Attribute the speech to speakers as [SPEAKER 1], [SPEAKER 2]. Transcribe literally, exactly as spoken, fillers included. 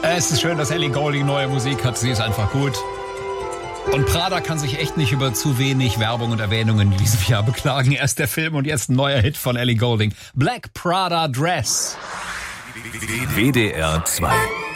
[SPEAKER 1] Es ist schön, dass Ellie Goulding neue Musik hat. Sie ist einfach gut. Und Prada kann sich echt nicht über zu wenig Werbung und Erwähnungen in diesem Jahr beklagen. Erst der Film und jetzt ein neuer Hit von Ellie Goulding. Black Prada Dress.
[SPEAKER 2] W D R zwei